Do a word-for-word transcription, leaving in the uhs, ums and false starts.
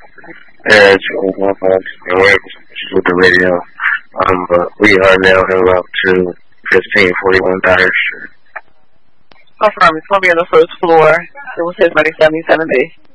Yeah, it's one point, and we're with the radio. Um, but we are now in route to fifteen forty-one Dyer Street. Confirm, it's going to be on the first floor. It will say ninety-seven B.